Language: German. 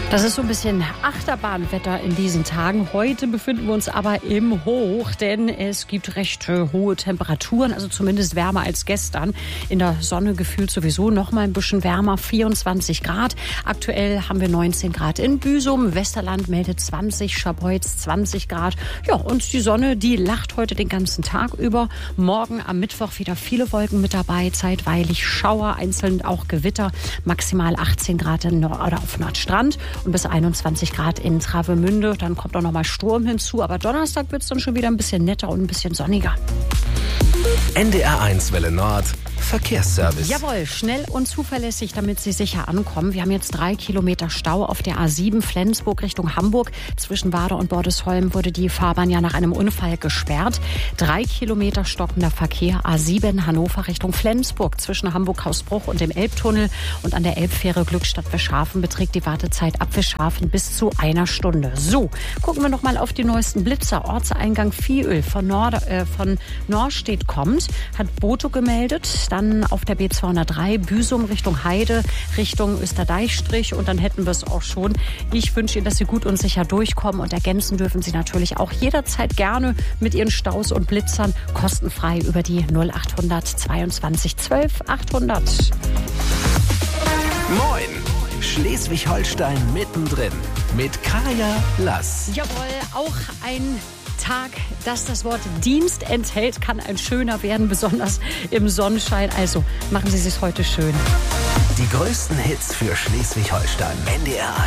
Das ist so ein bisschen Achterbahnwetter in diesen Tagen. Heute befinden wir uns aber im Hoch, denn es gibt recht hohe Temperaturen, also zumindest wärmer als gestern. In der Sonne gefühlt sowieso noch mal ein bisschen wärmer, 24 Grad. Aktuell haben wir 19 Grad in Büsum, Westerland meldet 20, Scharbeutz 20 Grad. Ja, und die Sonne, die lacht heute den ganzen Tag über. Morgen am Mittwoch wieder viele Wolken mit dabei, zeitweilig Schauer, einzeln auch Gewitter, maximal 18 Grad auf Nordstrand. Und bis 21 Grad in Travemünde. Dann kommt auch noch mal Sturm hinzu. Aber Donnerstag wird es dann schon wieder ein bisschen netter und ein bisschen sonniger. NDR1 Welle Nord. Verkehrsservice. Jawohl, schnell und zuverlässig, damit Sie sicher ankommen. Wir haben jetzt 3 Kilometer Stau auf der A7 Flensburg Richtung Hamburg. Zwischen Wader und Bordesholm wurde die Fahrbahn ja nach einem Unfall gesperrt. 3 Kilometer stockender Verkehr A7 Hannover Richtung Flensburg. Zwischen Hamburg-Hausbruch und dem Elbtunnel und an der Elbfähre Glückstadt-Wischhafen beträgt die Wartezeit ab Wischhafen bis zu 1 Stunde. So, gucken wir noch mal auf die neuesten Blitzer. Ortseingang Viehöl von Norstedt kommt, hat Boto gemeldet. Dann auf der B203 Büsum Richtung Heide, Richtung Österdeichstrich. Und dann hätten wir es auch schon. Ich wünsche Ihnen, dass Sie gut und sicher durchkommen. Und ergänzen dürfen Sie natürlich auch jederzeit gerne mit Ihren Staus und Blitzern kostenfrei über die 0800 22 12 800. Moin! Schleswig-Holstein mittendrin mit Kaya Lass. Jawohl, auch ein Tag, das das Wort Dienst enthält, kann ein schöner werden, besonders im Sonnenschein. Also machen Sie es heute schön. Die größten Hits für Schleswig-Holstein. NDR